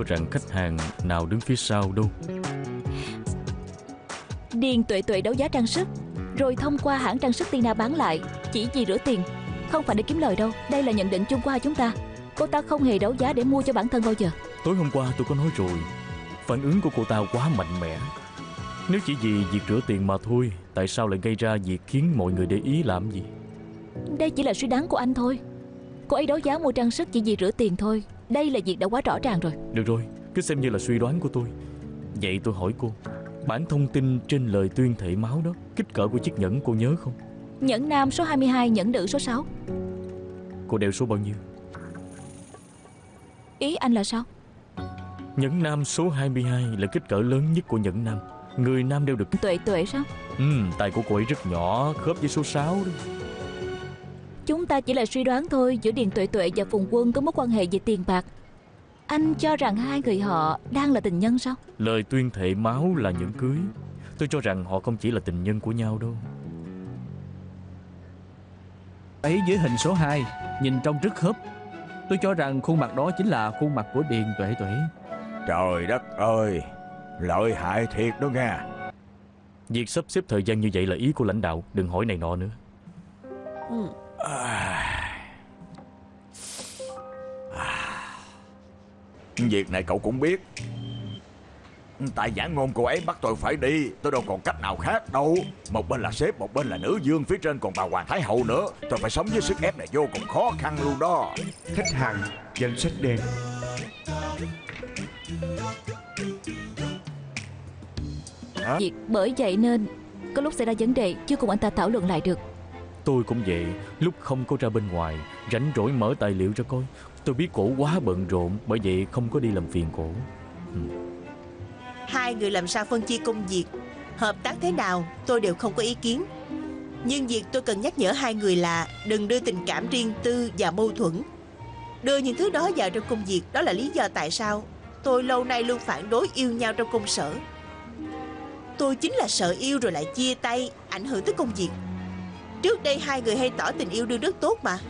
rằng khách hàng nào đứng phía sau đâu. Điền Tuệ Tuệ đấu giá trang sức, rồi thông qua hãng trang sức Tina bán lại, chỉ vì rửa tiền, không phải để kiếm lời đâu. Đây là nhận định chung của hai chúng ta. Cô ta không hề đấu giá để mua cho bản thân bao giờ. Tối hôm qua tôi có nói rồi, phản ứng của cô ta quá mạnh mẽ. Nếu chỉ vì việc rửa tiền mà thôi, tại sao lại gây ra việc khiến mọi người để ý làm gì? Đây chỉ là suy đoán của anh thôi. Cô ấy đấu giá mua trang sức chỉ vì rửa tiền thôi. Đây là việc đã quá rõ ràng rồi. Được rồi, cứ xem như là suy đoán của tôi. Vậy tôi hỏi cô, bản thông tin trên lời tuyên thệ máu đó, kích cỡ của chiếc nhẫn cô nhớ không? Nhẫn nam số 22, nhẫn nữ số 6. Cô đeo số bao nhiêu? Ý anh là sao? Nhẫn nam số 22 là kích cỡ lớn nhất của nhẫn nam. Người nam đeo được. Tuệ Tuệ sao? Tay của cô ấy rất nhỏ, khớp với số 6 đó. Chúng ta chỉ là suy đoán thôi. Giữa Điền Tuệ Tuệ và Phùng Quân có mối quan hệ về tiền bạc. Anh cho rằng hai người họ đang là tình nhân sao? Lời tuyên thệ máu là nhẫn cưới. Tôi cho rằng họ không chỉ là tình nhân của nhau đâu. Ấy dưới hình số 2, nhìn trông rất khớp. Tôi cho rằng khuôn mặt đó chính là khuôn mặt của Điền Tuệ Tuệ. Trời đất ơi, lợi hại thiệt đó nha. Việc sắp xếp thời gian như vậy là ý của lãnh đạo, đừng hỏi này nọ nữa. Việc này cậu cũng biết. Tại giảng ngôn cô ấy bắt tôi phải đi, tôi đâu còn cách nào khác đâu. Một bên là sếp, một bên là nữ vương, phía trên còn bà Hoàng Thái Hậu nữa. Tôi phải sống với sức ép này vô cùng khó khăn luôn đó. Khách hàng danh sách đen. Việc bởi vậy nên có lúc xảy ra vấn đề chưa cùng anh ta thảo luận lại được. Tôi cũng vậy, lúc không có ra bên ngoài, rảnh rỗi mở tài liệu ra coi. Tôi biết cổ quá bận rộn, bởi vậy không có đi làm phiền cổ. Hai người làm sao phân chia công việc, hợp tác thế nào tôi đều không có ý kiến. Nhưng việc tôi cần nhắc nhở hai người là đừng đưa tình cảm riêng tư và mâu thuẫn, đưa những thứ đó vào trong công việc. Đó là lý do tại sao tôi lâu nay luôn phản đối yêu nhau trong công sở. Tôi chính là sợ yêu rồi lại chia tay, ảnh hưởng tới công việc. Trước đây hai người hay tỏ tình yêu đương rất tốt mà.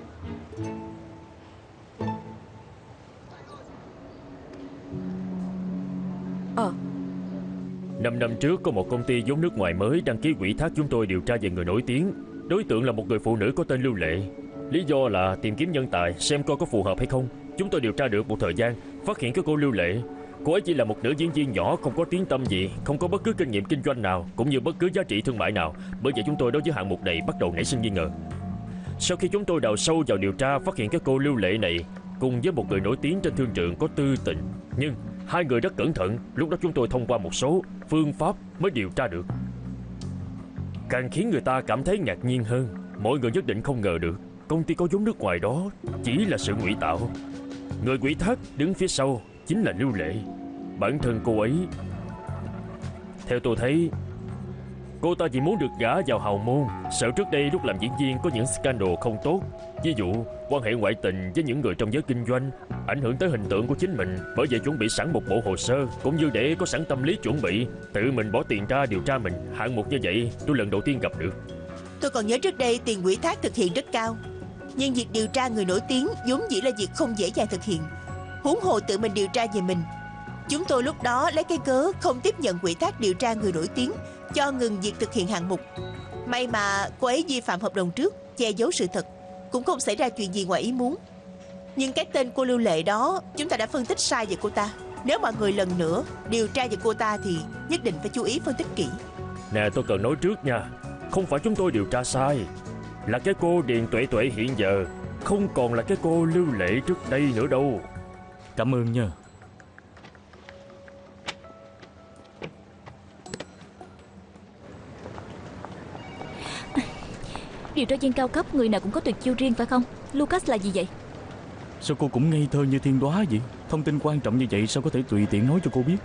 Năm năm trước có một công ty vốn nước ngoài mới đăng ký ủy thác chúng tôi điều tra về người nổi tiếng. Đối tượng là một người phụ nữ có tên Lưu Lệ. Lý do là tìm kiếm nhân tài, xem coi có phù hợp hay không. Chúng tôi điều tra được một thời gian, phát hiện cái cô Lưu Lệ, cô ấy chỉ là một nữ diễn viên nhỏ, không có tiếng tăm gì, không có bất cứ kinh nghiệm kinh doanh nào, cũng như bất cứ giá trị thương mại nào. Bởi vậy chúng tôi đối với hạng mục này bắt đầu nảy sinh nghi ngờ. Sau khi chúng tôi đào sâu vào điều tra, phát hiện cái cô Lưu Lệ này cùng với một người nổi tiếng trên thương trường có tư tình. Nhưng hai người rất cẩn thận. Lúc đó chúng tôi thông qua một số phương pháp mới điều tra được. Càng khiến người ta cảm thấy ngạc nhiên hơn, mọi người nhất định không ngờ được công ty có vốn nước ngoài đó chỉ là sự ngụy tạo. Người ủy thác đứng phía sau chính là Lưu Lệ. Bản thân cô ấy, theo tôi thấy, cô ta chỉ muốn được gả vào hào môn, sợ trước đây lúc làm diễn viên có những scandal không tốt. Ví dụ quan hệ ngoại tình với những người trong giới kinh doanh, ảnh hưởng tới hình tượng của chính mình. Bởi vậy chuẩn bị sẵn một bộ hồ sơ, cũng như để có sẵn tâm lý chuẩn bị tự mình bỏ tiền ra điều tra mình. Hạng mục như vậy tôi lần đầu tiên gặp được. Tôi còn nhớ trước đây tiền ủy thác thực hiện rất cao, nhưng việc điều tra người nổi tiếng vốn dĩ là việc không dễ dàng thực hiện, huống hồ tự mình điều tra về mình. Chúng tôi lúc đó lấy cái cớ không tiếp nhận ủy thác điều tra người nổi tiếng, cho ngừng việc thực hiện hạng mục. May mà cô ấy vi phạm hợp đồng trước, che giấu sự thật, cũng không xảy ra chuyện gì ngoài ý muốn. Nhưng cái tên cô Lưu Lệ đó, chúng ta đã phân tích sai về cô ta. Nếu mọi người lần nữa điều tra về cô ta thì nhất định phải chú ý phân tích kỹ. Nè, tôi cần nói trước nha, không phải chúng tôi điều tra sai, là cái cô Điền Tuệ Tuệ hiện giờ không còn là cái cô Lưu Lệ trước đây nữa đâu. Cảm ơn nha. Điều tra viên cao cấp, người nào cũng có tuyệt chiêu riêng phải không? Lucas là gì vậy? Sao cô cũng ngây thơ như thiên đóa vậy? Thông tin quan trọng như vậy sao có thể tùy tiện nói cho cô biết?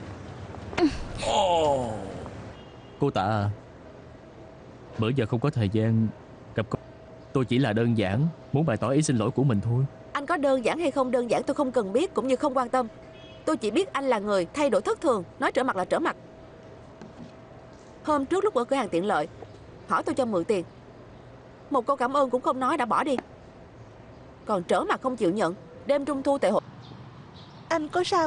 Cô Tạ à, bữa giờ không có thời gian gặp cô. Tôi chỉ là đơn giản muốn bày tỏ ý xin lỗi của mình thôi. Anh có đơn giản hay không đơn giản tôi không cần biết, cũng như không quan tâm. Tôi chỉ biết anh là người thay đổi thất thường, nói trở mặt là trở mặt. Hôm trước lúc ở cửa hàng tiện lợi, hỏi tôi cho mượn tiền, một câu cảm ơn cũng không nói đã bỏ đi. Còn trở mặt không chịu nhận. Đêm trung thu tại hội, anh có sao